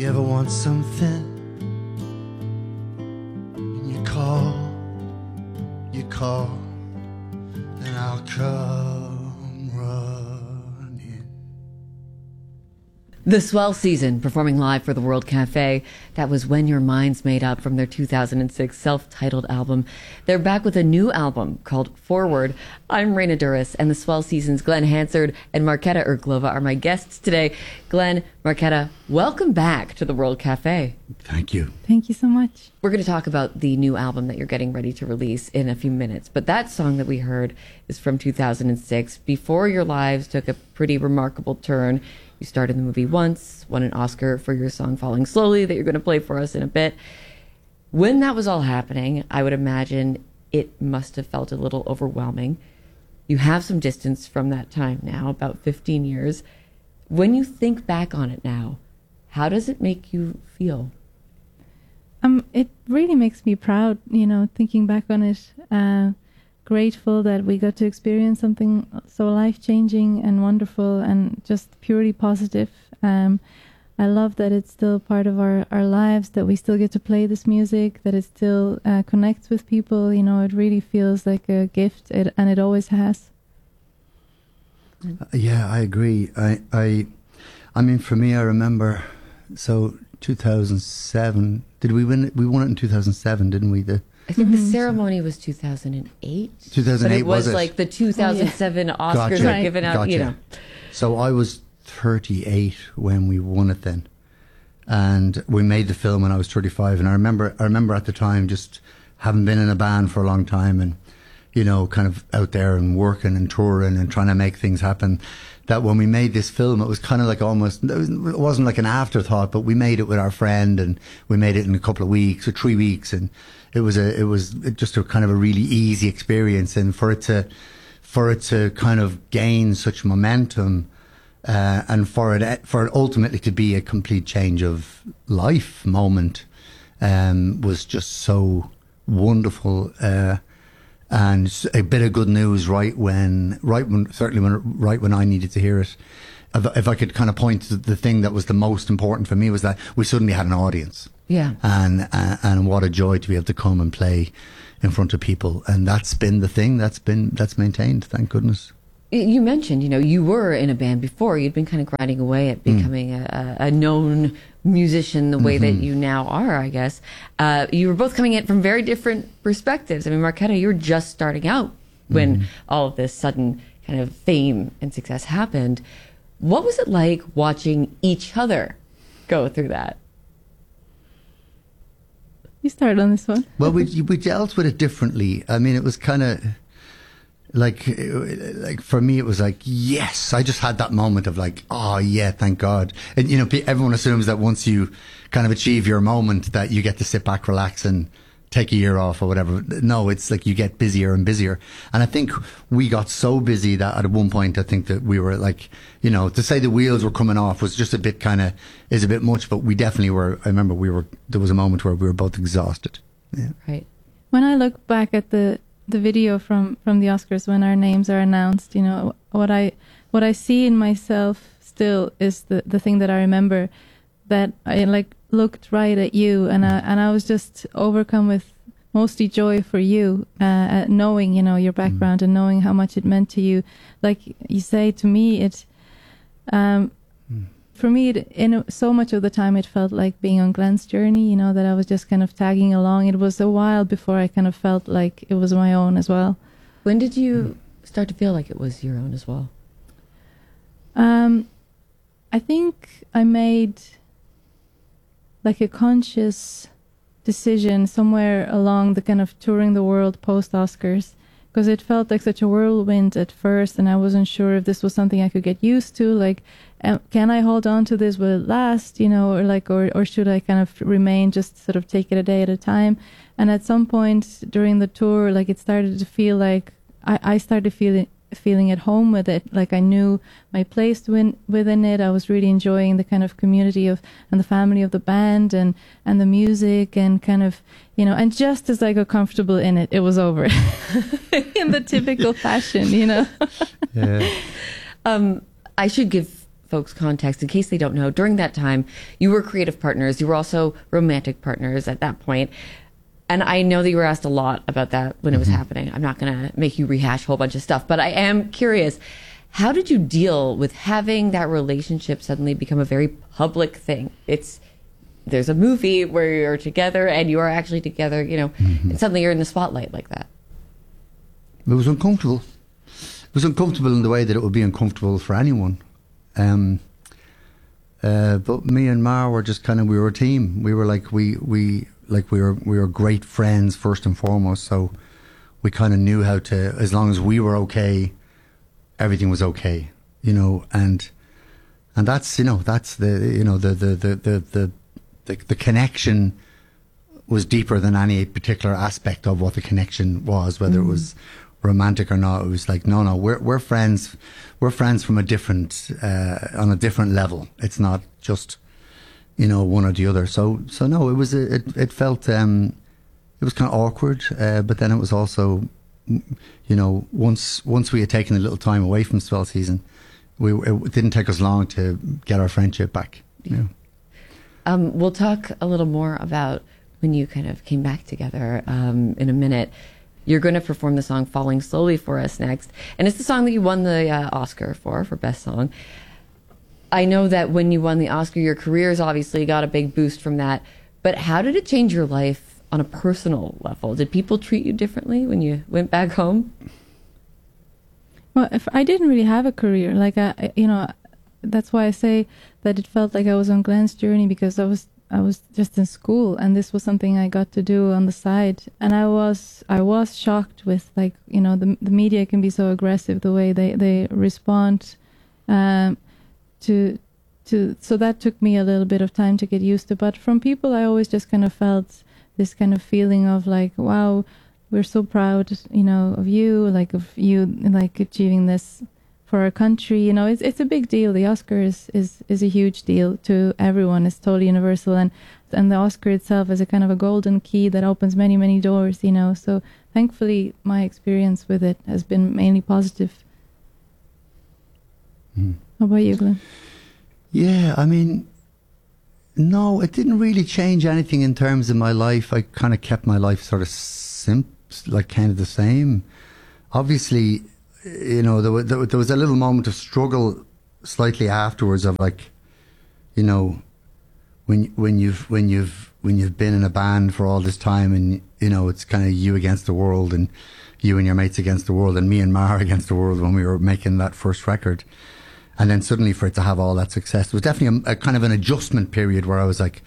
you ever want something and you call, then I'll come running. The Swell Season, performing live for the World Cafe. That was When Your Mind's Made Up from their 2006 self-titled album. They're back with a new album called Forward. I'm Raina Duras, and the Swell Season's Glenn Hansard and Marketa Irglova are my guests today. Glenn, Marketa, welcome back to the World Cafe. Thank you. Thank you so much. We're going to talk about the new album that you're getting ready to release in a few minutes. But that song that we heard is from 2006, before your lives took a pretty remarkable turn. You starred in the movie Once, won an Oscar for your song Falling Slowly that you're going to play for us in a bit. When that was all happening, I would imagine it must have felt a little overwhelming. You have some distance from that time now, about 15 years. When you think back on it now, how does it make you feel? It really makes me proud, thinking back on it. Grateful that we got to experience something so life-changing and wonderful and just purely positive. I love that it's still part of our lives, that we still get to play this music, that it still connects with people. It really feels like a gift, and it always has. Yeah, I agree. I mean, for me, I remember, 2007, did we win it? We won it in 2007, didn't we? I think the ceremony was 2008. 2008, but it was was it? like the 2007 Oscars are given out, So I was 38 when we won it then. And we made the film when I was 35. And I remember at the time just having been in a band for a long time and, kind of out there and working and touring and trying to make things happen, that when we made this film, it was kind of like almost, it wasn't like an afterthought, but we made it with our friend and we made it in a couple of weeks or 3 weeks. And it was just a kind of a really easy experience. And for it to kind of gain such momentum, and for it ultimately to be a complete change of life moment, was just so wonderful. And a bit of good news right when I needed to hear it. If I could kind of point to the thing that was the most important for me, was that we suddenly had an audience. Yeah. And what a joy to be able to come and play in front of people. And that's been the thing that's maintained, thank goodness. You mentioned, you were in a band before. You'd been kind of grinding away at becoming a known musician the way that you now are, I guess. You were both coming in from very different perspectives. I mean, Marketa, you were just starting out when all of this sudden kind of fame and success happened. What was it like watching each other go through that? You started on this one. Well, we dealt with it differently. I mean, it was kind of like for me, it was like, yes, I just had that moment of like, oh yeah, thank God. And everyone assumes that once you kind of achieve your moment that you get to sit back, relax and take a year off or whatever. No, it's like you get busier and busier. And I think we got so busy that at one point, I think that we were like, to say the wheels were coming off was just a bit is a bit much, but we definitely were. I remember there was a moment where we were both exhausted. Yeah. Right. When I look back at the video from the Oscars, when our names are announced, what I see in myself still is the thing that I remember, that I looked right at you, and I was just overcome with mostly joy for you, knowing your background and knowing how much it meant to you. Like you say, to me for me, so much of the time it felt like being on Glenn's journey, that I was just kind of tagging along. It was a while before I kind of felt like it was my own as well. When did you start to feel like it was your own as well? I think I made like a conscious decision somewhere along the kind of touring the world post-Oscars, because it felt like such a whirlwind at first, and I wasn't sure if this was something I could get used to. Like, can I hold on to this? Will it last? Or should I kind of remain, just sort of take it a day at a time? And at some point during the tour, it started to feel like I started feeling at home with it. Like I knew my place within it. I was really enjoying the kind of community and the family of the band and the music and kind of, and just as I got comfortable in it, it was over in the typical fashion, Yeah. I should give folks context, in case they don't know, during that time, you were creative partners. You were also romantic partners at that point. And I know that you were asked a lot about that when it was happening. I'm not going to make you rehash a whole bunch of stuff, but I am curious. How did you deal with having that relationship suddenly become a very public thing? There's a movie where you're together and you are actually together, and suddenly you're in the spotlight like that. It was uncomfortable. It was uncomfortable in the way that it would be uncomfortable for anyone. But me and Ma were just we were a team. We were we were great friends first and foremost. So we kind of knew how to, as long as we were okay, everything was okay, and that's that's the connection was deeper than any particular aspect of what the connection was, whether it was romantic or not. It was like, no, we're friends. We're friends from a different, on a different level. It's not just, one or the other. So no, it was, it felt, it was kind of awkward. But then it was also, once we had taken a little time away from Swell Season, it didn't take us long to get our friendship back. Yeah. We'll talk a little more about when you kind of came back together in a minute. You're going to perform the song Falling Slowly for us next. And it's the song that you won the Oscar for Best Song. I know that when you won the Oscar, your career's obviously got a big boost from that. But how did it change your life on a personal level? Did people treat you differently when you went back home? Well, if I didn't really have a career, that's why I say that it felt like I was on Glenn's journey, because I was just in school, and this was something I got to do on the side. And I was shocked with the media can be so aggressive, the way they respond to so that took me a little bit of time to get used to. But from people, I always just kind of felt this kind of feeling of like, wow, we're so proud, of you, achieving this for our country. It's a big deal. The Oscar is a huge deal to everyone. It's totally universal, and the Oscar itself is a kind of a golden key that opens many, many doors. So thankfully my experience with it has been mainly positive. How about you, Glenn? Yeah, I mean, no, it didn't really change anything in terms of my life. I kind of kept my life sort of kind of the same. Obviously, there was a little moment of struggle slightly afterwards of when you've been in a band for all this time, and it's kind of you against the world, and you and your mates against the world, and me and Mara against the world when we were making that first record. And then suddenly for it to have all that success, it was definitely a kind of an adjustment period where I was like,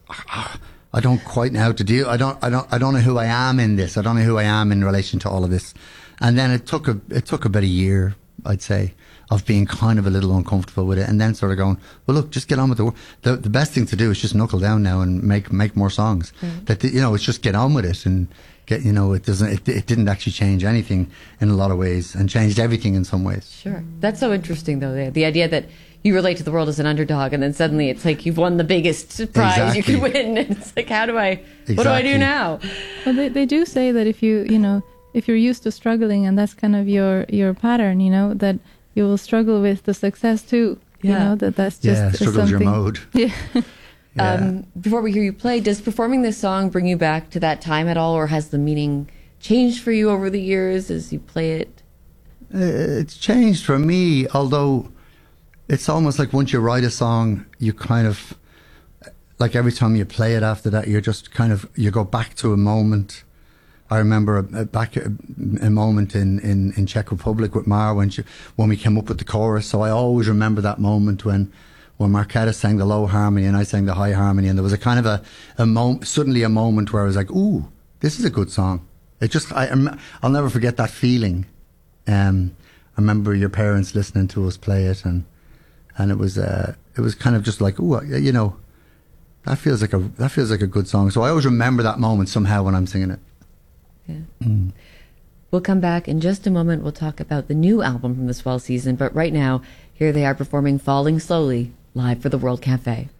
I don't quite know how to deal. I don't know who I am in this. I don't know who I am in relation to all of this. And then it took about a year, I'd say, of being kind of a little uncomfortable with it, and then sort of going, well, look, just get on with the work. The best thing to do is just knuckle down now and make more songs. That it's just get on with it and get. It didn't actually change anything in a lot of ways, and changed everything in some ways. Sure, that's so interesting though. The idea that you relate to the world as an underdog, and then suddenly it's like you've won the biggest prize you can win, and it's like, what do I do now? Well, they do say that if if you're used to struggling, and that's kind of your pattern, that you will struggle with the success too. Yeah. That's just struggle's your mode. Yeah. Yeah. Before we hear you play, does performing this song bring you back to that time at all, or has the meaning changed for you over the years as you play it? It's changed for me, although it's almost like once you write a song, you kind of, like every time you play it after that, you're just kind of, you go back to a moment. I remember a moment in Czech Republic with Mar when we came up with the chorus. So I always remember that moment when Marketa sang the low harmony and I sang the high harmony, and there was a kind of suddenly a moment where I was like, ooh, this is a good song. It just, I'll never forget that feeling. I remember your parents listening to us play it, and it was kind of just like, ooh, that feels like a good song. So I always remember that moment somehow when I'm singing it. Yeah. We'll come back in just a moment. We'll talk about the new album from the Swell Season, but right now, here they are performing Falling Slowly live for the World Cafe.